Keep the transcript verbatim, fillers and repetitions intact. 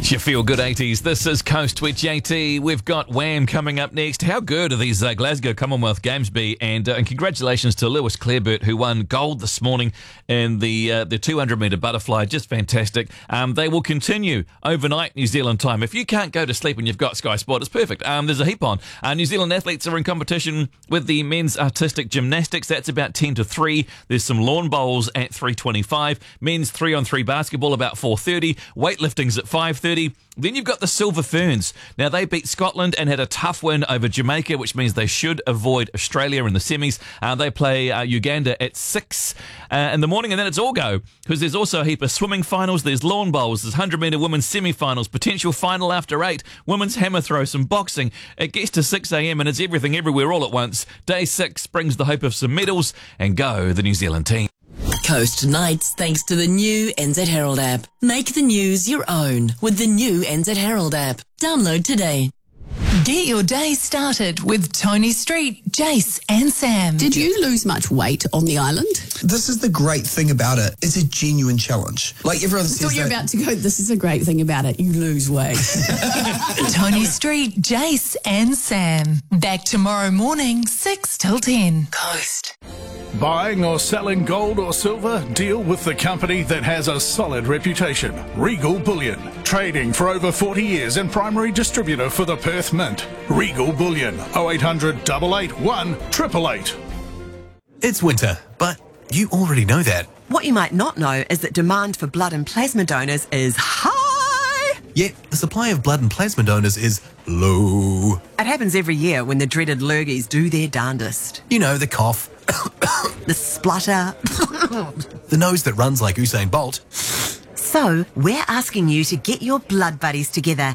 It's your Feel Good eighties. This is Coast with J T. We've got Wham coming up next. How good are these uh, Glasgow Commonwealth Games be? And, uh, and congratulations to Lewis Clareburt, who won gold this morning in the uh, the two hundred metre butterfly. Just fantastic. Um, they will continue overnight New Zealand time. If you can't go to sleep and you've got Sky Sport, it's perfect. Um, there's a heap on. Uh, New Zealand athletes are in competition with the men's artistic gymnastics. That's about ten to three. There's some lawn bowls at three twenty-five. Men's three on three basketball about four thirty. Weightlifting's at five thirty. Then you've got the Silver Ferns. Now, they beat Scotland and had a tough win over Jamaica, which means they should avoid Australia in the semis. Uh, they play uh, Uganda at six uh, in the morning, and then it's all go, because there's also a heap of swimming finals, there's lawn bowls, there's one hundred metre women's semi-finals, potential final after eight, women's hammer throw, some boxing. It gets to six a.m. and it's everything everywhere all at once. Day six brings the hope of some medals, and go the New Zealand team. Coast Nights, thanks to the new N Z Herald app. Make the news your own with the new N Z Herald app. Download today. Get your day started with Tony Street, Jace and Sam. Did you lose much weight on the island? This is the great thing about it. It's a genuine challenge. Like everyone I says thought you were that- about to go, this is a great thing about it. You lose weight. Tony Street, Jace and Sam. Back tomorrow morning, six till ten. Coast. Buying or selling gold or silver? Deal with the company that has a solid reputation. Regal Bullion. Trading for over forty years and primary distributor for the Perth Mint. Regal Bullion. oh eight hundred, eight eight one, eight eight eight. It's winter, but you already know that. What you might not know is that demand for blood and plasma donors is high. Yet the supply of blood and plasma donors is low. It happens every year when the dreaded lurgies do their darndest. You know, the cough, The splutter. the nose that runs like Usain Bolt. So, we're asking you to get your blood buddies together